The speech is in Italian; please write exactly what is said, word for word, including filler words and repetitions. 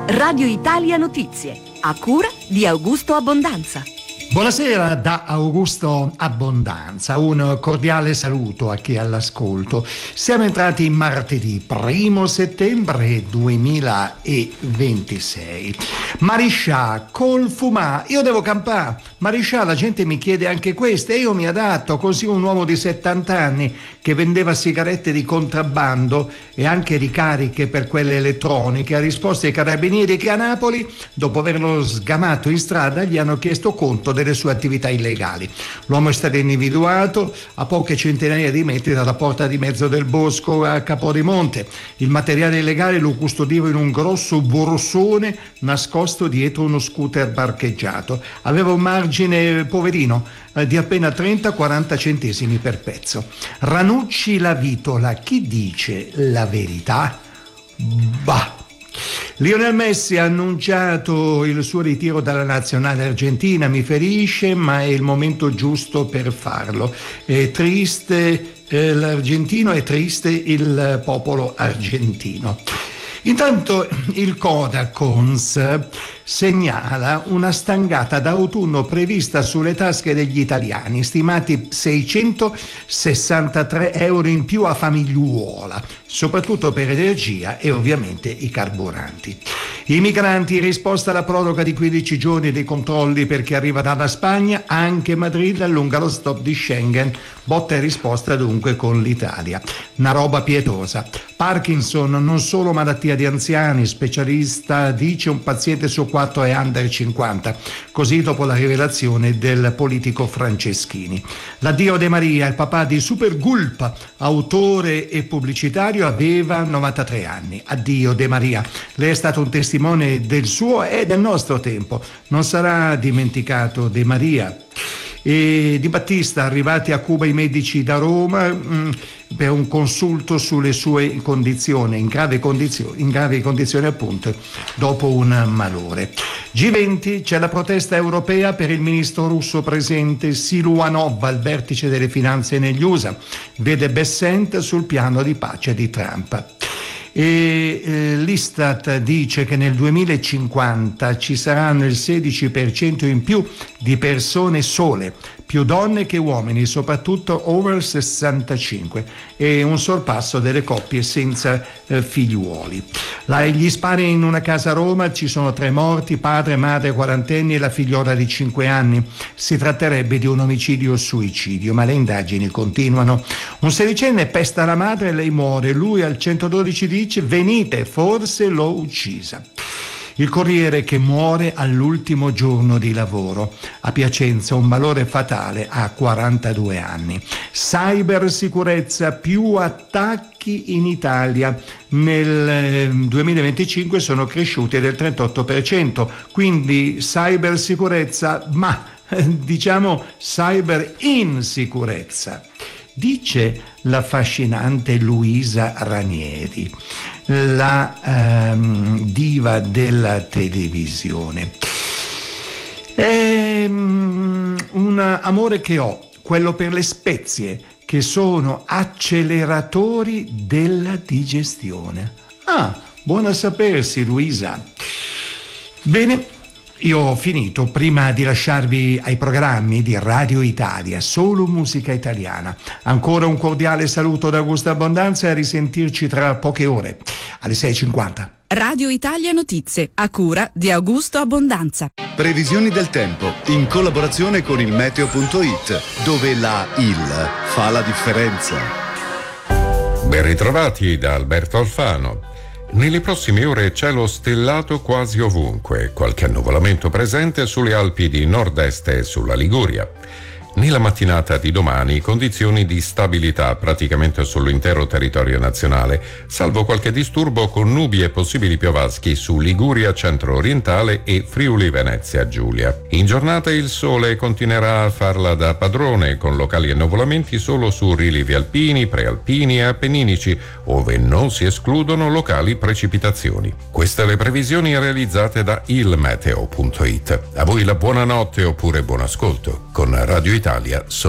Radio Italia Notizie, a cura di Augusto Abbondanza. Buonasera da Augusto Abbondanza, un cordiale saluto a chi è all'ascolto. Siamo entrati in martedì primo settembre duemilaventisei. Mariscià, col fumà, io devo campare. Mariscià, la gente mi chiede anche questo e io mi adatto. Così un uomo di settanta anni che vendeva sigarette di contrabbando e anche ricariche per quelle elettroniche ha risposto ai carabinieri che a Napoli, dopo averlo sgamato in strada, gli hanno chiesto conto delle sue attività illegali. L'uomo è stato individuato a poche centinaia di metri dalla porta di mezzo del bosco a Capodimonte. Il materiale illegale lo custodiva in un grosso borsone nascosto dietro uno scooter parcheggiato. Aveva un margine, poverino, di appena trenta quaranta centesimi per pezzo. Ranucci la vitola, chi dice la verità? Bah! Lionel Messi ha annunciato il suo ritiro dalla nazionale argentina, mi ferisce, ma è il momento giusto per farlo. È triste eh, l'argentino, è triste il popolo argentino. Intanto il Codacons segnala una stangata d'autunno prevista sulle tasche degli italiani, stimati seicentosessantatré euro in più a famigliuola, soprattutto per energia e ovviamente i carburanti. I migranti, in risposta alla proroga di quindici giorni dei controlli per chi arriva dalla Spagna, anche Madrid allunga lo stop di Schengen, botta e risposta dunque con l'Italia. Una roba pietosa. Parkinson, non solo malattia di anziani, specialista dice un paziente su quattro è under cinquanta, così dopo la rivelazione del politico Franceschini. L'addio De Maria, il papà di Supergulp, autore e pubblicitario, aveva novantatré anni. Addio De Maria, lei è stato un testimone del suo e del nostro tempo, non sarà dimenticato De Maria. E Di Battista, arrivati a Cuba i medici da Roma mh, per un consulto sulle sue condizioni, in gravi condizioni, in gravi condizioni appunto, dopo un malore. G venti, c'è la protesta europea per il ministro russo presente Siluanov al vertice delle finanze negli U S A, vede Bessent sul piano di pace di Trump. E eh, l'Istat dice che nel duemilacinquanta ci saranno il sedici per cento in più di persone sole, più donne che uomini, soprattutto over sessantacinque, e un sorpasso delle coppie senza eh, figliuoli. La, gli spari in una casa a Roma, ci sono tre morti, padre, madre, quarantenni e la figliola di cinque anni. Si tratterebbe di un omicidio o suicidio, ma le indagini continuano. Un sedicenne pesta la madre e lei muore. Lui al centododici dice: venite, forse l'ho uccisa. Il Corriere che muore all'ultimo giorno di lavoro. A Piacenza un malore fatale a quarantadue anni. Cybersicurezza, più attacchi in Italia. Nel duemilaventicinque sono cresciuti del trentotto per cento, quindi cybersicurezza, ma diciamo cyber insicurezza. Dice l'affascinante Luisa Ranieri, la ehm, diva della televisione. È um, un amore che ho, quello per le spezie, che sono acceleratori della digestione. Ah, buona a sapersi, Luisa. Bene. Io ho finito. Prima di lasciarvi ai programmi di Radio Italia, solo musica italiana, ancora un cordiale saluto da Augusto Abbondanza e a risentirci tra poche ore, alle sei e cinquanta. Radio Italia Notizie, a cura di Augusto Abbondanza. Previsioni del tempo, in collaborazione con il meteo punto it, dove la I L fa la differenza. Ben ritrovati da Alberto Alfano. Nelle prossime ore cielo stellato quasi ovunque, qualche annuvolamento presente sulle Alpi di nord-est e sulla Liguria. Nella mattinata di domani condizioni di stabilità praticamente sull'intero territorio nazionale, salvo qualche disturbo con nubi e possibili piovaschi su Liguria centro-orientale e Friuli Venezia Giulia. In giornata il sole continuerà a farla da padrone, con locali annuvolamenti solo su rilievi alpini, prealpini e appenninici, ove non si escludono locali precipitazioni. Queste le previsioni realizzate da il meteo punto it. A voi la buonanotte oppure buon ascolto. Con Radio Italia sono